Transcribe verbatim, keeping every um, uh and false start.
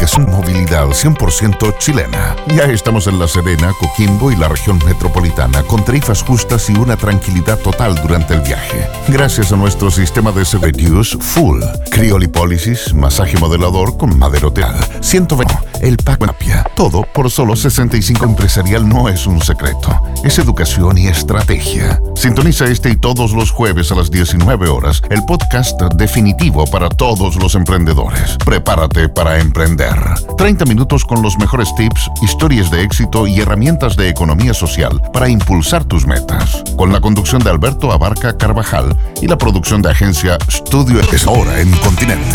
es una movilidad cien por ciento chilena. Ya estamos en La Serena, Coquimbo y la región metropolitana con tarifas justas y una tranquilidad total durante el viaje. Gracias a nuestro sistema de Reduce Full, criolipólisis, masaje modelador con maderoteal, ciento veinte, el pack Mapia, todo por solo sesenta y cinco. Empresarial no es un secreto, es educación y estrategia. Sintoniza este y todos los jueves a las diecinueve horas el podcast definitivo para todos los emprendedores. Prepárate para emprender. treinta minutos con los mejores tips, historias de éxito y herramientas de economía social para impulsar tus metas. Con la conducción de Alberto Abarca Carvajal y la producción de agencia Studio Es Ahora en Continente.